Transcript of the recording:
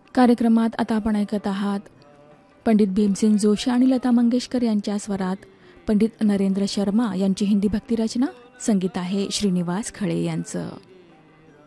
कार्यक्रमात आता आपण ऐकत आहात पंडित भीमसेन जोशी आणि लता मंगेशकर यांच्या स्वरात पंडित नरेंद्र शर्मा यांची हिंदी भक्तिरचना. संगीत आहे श्रीनिवास खळे यांचं.